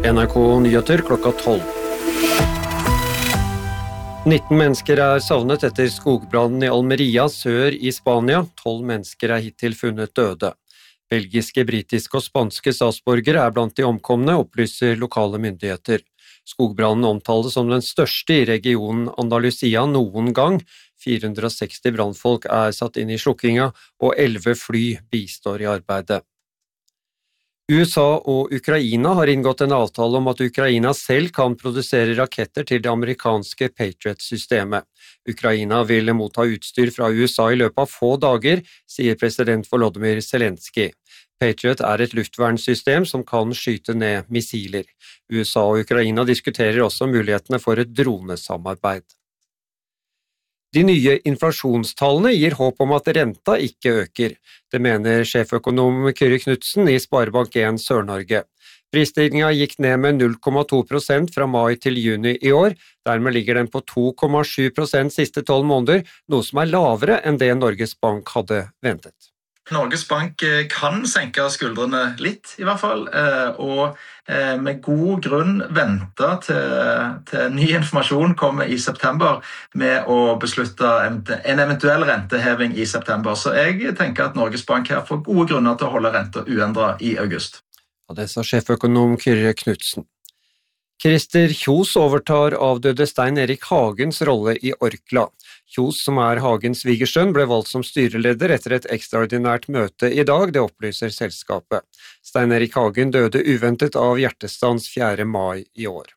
NRK Nyheter klokka 12. 19 mennesker savnet etter skogbrannen i Almeria sør i Spania. 12 mennesker hittil funnet døde. Belgiske, britiske og spanske statsborgere blant de omkomne, opplyser lokale myndigheter. Skogbrannen omtales som den største i regionen Andalusia noen gang. 460 brannfolk satt inn i slukkinga, og 11 fly bistår i arbeidet. USA og Ukraina har inngått en avtale om at Ukraina selv kan produsere raketter til det amerikanske Patriot-systemet. Ukraina vil motta utstyr fra USA i løpet av få dager, sier president Volodymyr Zelensky. Patriot et luftvernsystem som kan skyte ned missiler. USA og Ukraina diskuterer også mulighetene for et dronesamarbeid. De nye inflasjonstallene gir håp om at renta ikke øker. Det mener sjeføkonom Kyrre Knudsen i Sparebank1 Sør-Norge. Prisstigningen gikk ned med 0,2% fra mai til juni i år. Dermed ligger den på 2,7% siste 12 måneder, noe som lavere enn det Norges Bank hadde ventet. Norges Bank kan senke skuldrene litt i hvert fall, og med god grunn vente til ny informasjon kommer i september med å beslutte en eventuell renteheving i september. Så jeg tenker at Norges Bank her får gode grunner til å holde renta uendret i august. Og det sa sjeføkonom Kyrre Knudsen. Christer Kjos overtar avdøde Stein Erik Hagens rolle i Orkla. Kjos, som Hagens svigersønn, ble valgt som styreleder etter et ekstraordinært møte i dag, det opplyser selskapet. Stein Erik Hagen døde uventet av hjertestans 4. mai i år.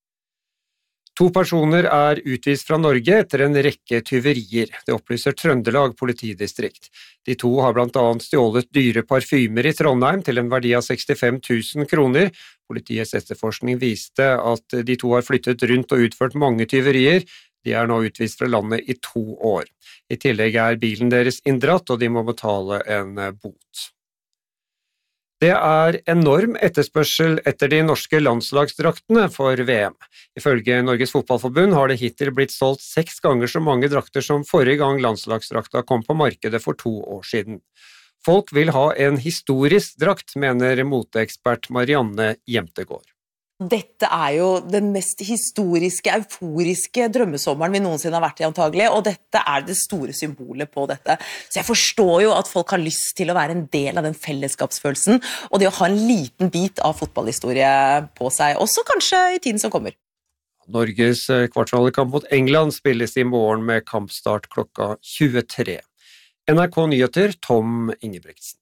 2 personer utvist fra Norge etter en rekke tyverier, det opplyser Trøndelag politidistrikt. De 2 har blant annet stjålet dyre parfymer i Trondheim til en verdi av 65 000 kroner. Politiets etterforskning viste at de 2 har flyttet rundt og utført mange tyverier. De nå utvist fra landet i 2 år. I tillegg bilen deres inndratt, og de må betale en bot. Det enorm etterspørsel etter de norske landslagsdraktene for VM. Ifølge Norges Fotballforbund har det hittil blitt solgt 6 ganger så mange drakter som forrige gang landslagsdrakta kom på markedet for 2 år siden. Folk vil ha en historisk drakt, mener moteekspert Marianne Jemtegård. Dette jo den mest historiske, euforiske drømmesommeren vi noensinne har vært i antagelig, og dette det store symbolet på dette. Så jeg forstår jo at folk har lyst til å være en del av den fellesskapsfølelsen, og det å ha en liten bit av fotballhistorie på seg, også kanskje i tiden som kommer. Norges kvartfinalekamp mot England spilles i morgen med kampstart klokka 23. NRK Nyheter, Tom Ingebrigtsen.